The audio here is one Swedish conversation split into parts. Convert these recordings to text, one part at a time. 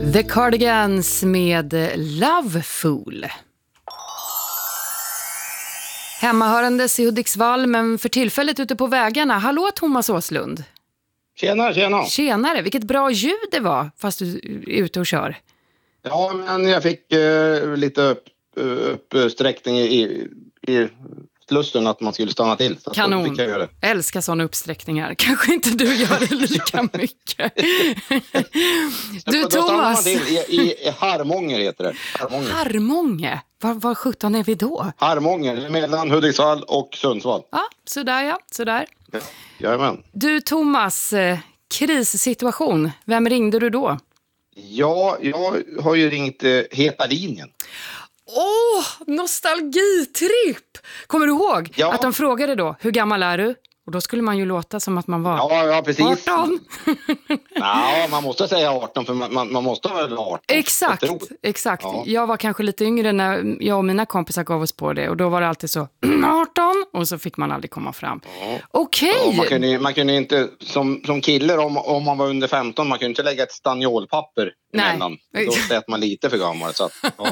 The Cardigans med Love Fool. Hemmahörandes i Hudiksvall, men för tillfället ute på vägarna. Hallå Thomas Åslund. Tjena. Tjenare, vilket bra ljud det var fast du är ute och kör. Ja, men jag fick lite uppsträckning i slussen att man skulle stanna till. Så Kanon, fick jag göra det. Älskar sådana uppsträckningar. Kanske inte du gör det lika mycket. Du Då Thomas. stannar man till i Harmånger heter det. Harmånger? Var 17 är vi då? Harmånger, mellan Hudiksvall och Sundsvall. Ja, sådär. Ja, jajamän. Du Thomas, krissituation. Vem ringde du då? Ja, jag har ju ringt Heta linjen. Nostalgitripp! Kommer du ihåg att de frågade då, hur gammal är du? Och då skulle man ju låta som att man var Ja, precis. 18. Ja, man måste säga 18 för man måste vara 18. Exakt. Ja. Jag var kanske lite yngre när jag och mina kompisar gav oss på det. Och då var det alltid så, 18! Och så fick man aldrig komma fram. Ja. Okej. Ja, man kunde inte, som killer om man var under 15, man kunde inte lägga ett stanniolpapper emellan. Då sett man lite för gammal. Så att, ja.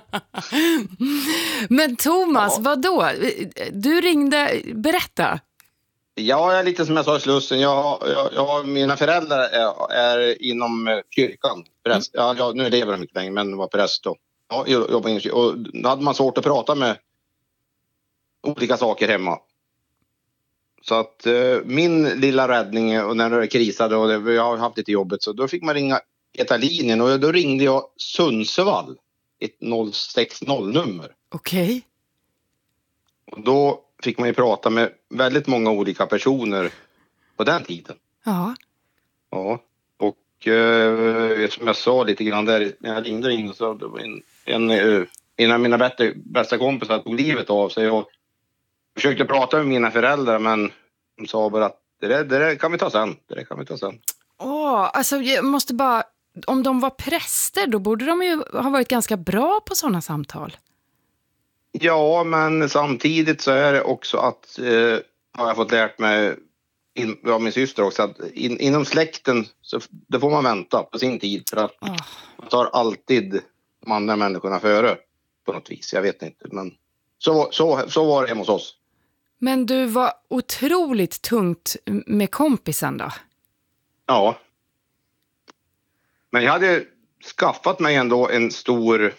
Men Thomas, vadå? Du ringde, berätta. Ja, jag är lite som jag sa i Slussen. Mina föräldrar är inom kyrkan. Präst. Ja, nu lever de inte längre, men var präst då. Ja, jobbar inom kyrkan. Och då hade man svårt att prata med olika saker hemma. Så att min lilla räddning, och när det krisade och jag har haft lite jobbet, så då fick man ringa Heta linjen. Och då ringde jag Sundsvall, ett 060-nummer. Okej. Och då fick man ju prata med väldigt många olika personer på den tiden. Ja. Ja, och som jag sa lite grann där när jag ringde in, så det var en av mina bästa kompisar tog livet av sig. Jag försökte prata med mina föräldrar, men de sa bara att det där kan vi ta sen. Alltså jag måste bara, om de var präster då borde de ju ha varit ganska bra på sådana samtal. Ja, men samtidigt så är det också att har jag fått lärt mig av min syster också, att inom släkten så det får man vänta på sin tid, för att man tar alltid de andra människorna före på något vis. Jag vet inte, men så var det hemma hos oss. Men du var otroligt tungt med kompisen då? Ja. Men jag hade skaffat mig ändå en stor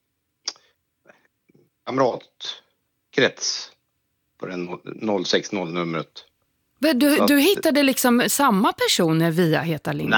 kamratkrets på den 060-numret. Du hittade liksom samma personer via Heta linjen?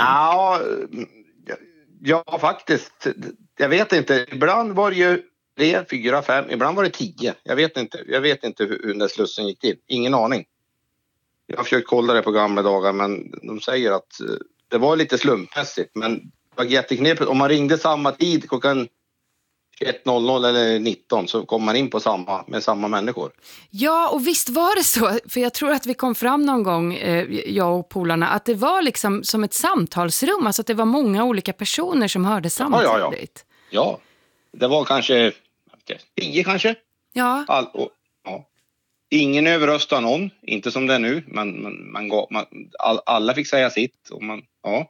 Ja, faktiskt. Jag vet inte. Ibland var det ju 3, 4, 5. Ibland var det 10. Jag vet inte hur den där slussen gick till. Ingen aning. Jag har försökt kolla det på gamla dagar, men de säger att det var lite slumpmässigt. Men det var jätteknepigt. Om man ringde samma tid klockan 21.00 eller 19 så kom man in på med samma människor. Ja, och visst var det så. För jag tror att vi kom fram någon gång, jag och polarna, att det var liksom som ett samtalsrum. Alltså att det var många olika personer som hörde samtidigt. Ja, det var kanske 10 kanske. Ja. Ingen överröstade någon, inte som det är nu. Men alla fick säga sitt. Och ja.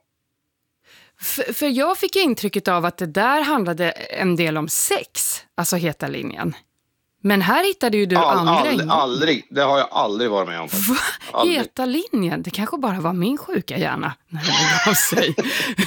För jag fick intrycket av att det där handlade en del om sex, alltså Heta linjen. Men här hittade ju du andra. Aldrig, det har jag aldrig varit med om. Heta linjen, det kanske bara var min sjuka hjärna när det gav sig.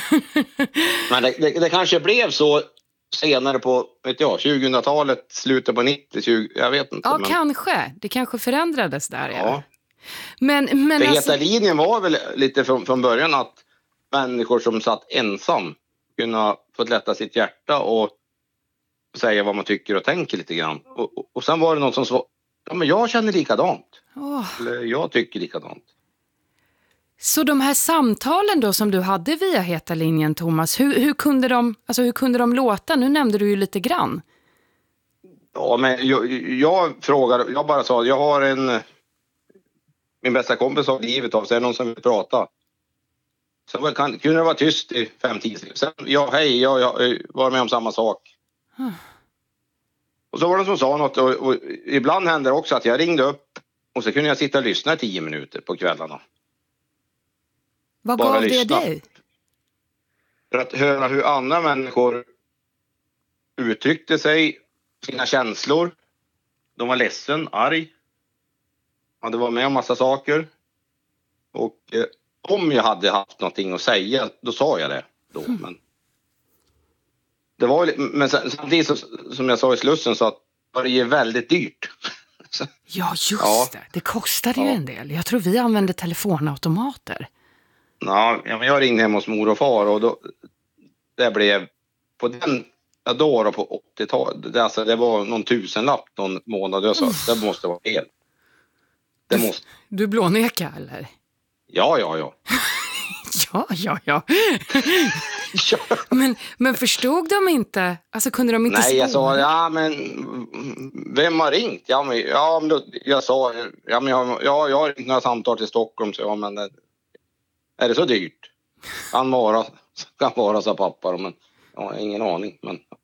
Men det kanske blev så senare på 2000-talet, slutet på 90, jag vet inte. Ja, kanske. Det kanske förändrades där. Ja. Men för Heta linjen var väl lite från början att människor som satt ensam kunna få lätta sitt hjärta och säga vad man tycker och tänker lite grann. Och sen var det någon som sa, ja men jag känner likadant. Eller jag tycker likadant. Så de här samtalen då som du hade via Heta linjen, Thomas, hur kunde de låta? Nu nämnde du ju lite grann. Ja, men jag bara sa, jag har min bästa kompis har livet av sig, är någon som vill prata. Så kunde det vara tyst i 5-10. Sen, jag var med om samma sak. Och så var det som sa något. Och ibland hände det också att jag ringde upp. Och så kunde jag sitta och lyssna i 10 minuter på kvällarna. Vad gav det dig? För att höra hur andra människor uttryckte sig, sina känslor. De var ledsen, arg. Hade varit med om massa saker. Och om jag hade haft någonting att säga, då sa jag det då. Men det var, men samtidigt som jag sa i Slussen, så att det är väldigt dyrt. Ja, just det. Det kostade ju en del. Jag tror vi använde telefonautomater. Ja, men jag ringde hem hos mor och far och då, det blev på den då på 80-talet. Alltså, det var någon tusenlapp någon månad. Jag sa, det måste vara fel. Du blåneka eller? Ja. Ja. Men förstod de inte? Alltså kunde de inte Nej, jag spåra? sa, men vem har ringt? Jag sa, jag har ringt några samtal till Stockholm, så men är det så dyrt? Kan vara, sa pappa, men jag har ingen aning.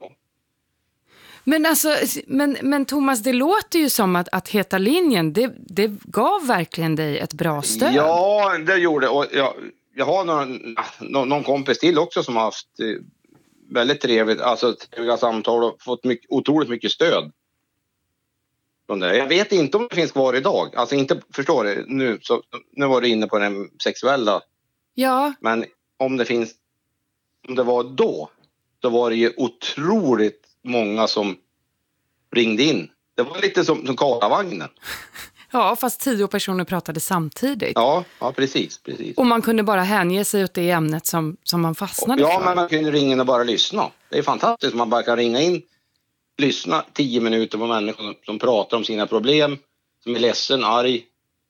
Men Thomas, det låter ju som att Heta linjen, det gav verkligen dig ett bra stöd. Ja, det gjorde. Och jag har någon kompis till också som har haft väldigt trevliga samtal och fått otroligt mycket stöd från det. Jag vet inte om det finns kvar idag. Alltså inte, förstår du, nu var du inne på den sexuella. Ja. Men om det var då, så var det ju otroligt många som ringde in. Det var lite som Karlavagnen. Ja, fast 10 personer pratade samtidigt. Ja, precis. Och man kunde bara hänge sig åt det ämnet som man fastnade för. Ja, men man kunde ringa in och bara lyssna. Det är fantastiskt. Man bara kan ringa in, lyssna 10 minuter på människor som pratar om sina problem, som är ledsen, arg.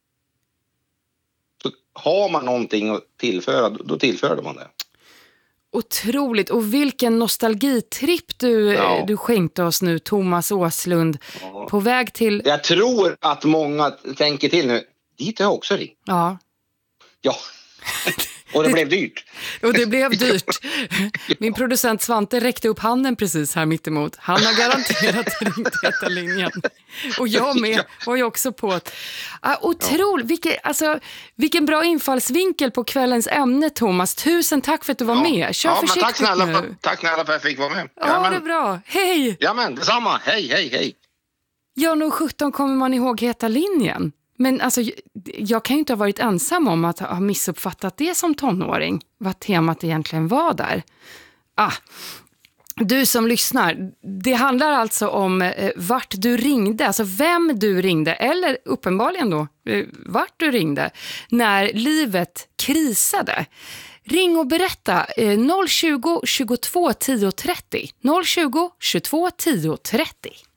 Så har man någonting att tillföra, då tillför man det. Otroligt. Och vilken nostalgitripp du skänkte oss nu, Thomas Åslund. Ja. På väg till... Jag tror att många tänker till nu. Dit har jag också ringt. Ja. Och det blev dyrt. Och det blev dyrt. Min producent Svante räckte upp handen precis här mittemot. Han har garanterat ringt Heta linjen. Och jag med var ju också på. Otroligt. Vilken bra infallsvinkel på kvällens ämne, Thomas. Tusen tack för att du var med. Kör försiktigt nu. Tack snälla för att jag fick vara med. Ja, det är bra. Hej! Ja, men detsamma. Hej. Ja, nog 17 kommer man ihåg Heta linjen. Men alltså, jag kan ju inte ha varit ensam om att ha missuppfattat det som tonåring. Vad temat egentligen var där. Du som lyssnar, det handlar alltså om vart du ringde. Alltså vem du ringde, eller uppenbarligen då vart du ringde när livet krisade. Ring och berätta 020 22 10 30. 020 22 10 30.